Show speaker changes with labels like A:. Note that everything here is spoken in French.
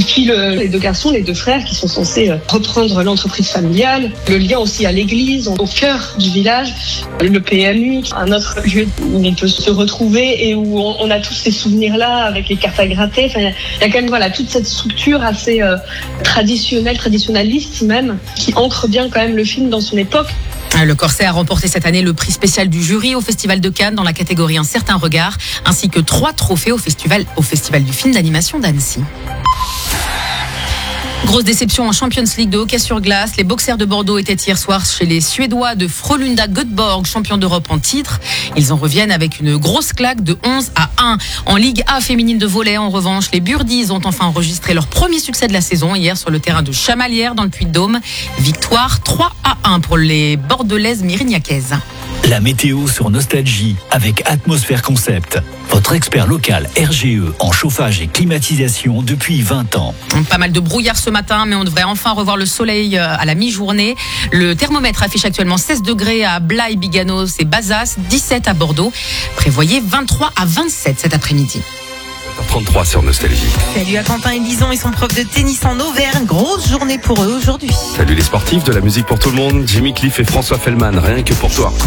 A: puis les deux garçons, les deux frères qui sont censés reprendre l'entreprise familiale. Le lien aussi à l'église, au cœur du village. Le PMU, un autre lieu où on peut se retrouver et où on a tous ces souvenirs-là avec les cartes à gratter. Enfin, il y a quand même toute cette structure assez traditionnaliste même, qui ancre bien quand même le film dans son époque.
B: Le Corset a remporté cette année le prix spécial du jury au Festival de Cannes dans la catégorie Un certain regard, ainsi que 3 trophées au Festival du film d'animation d'Annecy. Grosse déception en Champions League de hockey sur glace. Les Boxers de Bordeaux étaient hier soir chez les Suédois de Frölunda Göteborg, champions d'Europe en titre. Ils en reviennent avec une grosse claque de 11-1. En Ligue A féminine de volley, en revanche, les Burdies ont enfin enregistré leur premier succès de la saison hier sur le terrain de Chamalières dans le Puy-de-Dôme. Victoire 3-1 pour les Bordelaises mérignacaises.
C: La météo sur Nostalgie avec Atmosphère Concept. Votre expert local RGE en chauffage et climatisation depuis 20 ans.
B: Pas mal de brouillard ce matin, mais on devrait enfin revoir le soleil à la mi-journée. Le thermomètre affiche actuellement 16 degrés à Blaye, Biganos et Bazas, 17 à Bordeaux. Prévoyez 23 à 27 cet après-midi.
D: 33 sur Nostalgie.
E: Salut à Quentin et Lison, ils sont profs de tennis en Auvergne. Grosse journée pour eux aujourd'hui.
D: Salut les sportifs, de la musique pour tout le monde. Jimmy Cliff et François Fellman, rien que pour toi.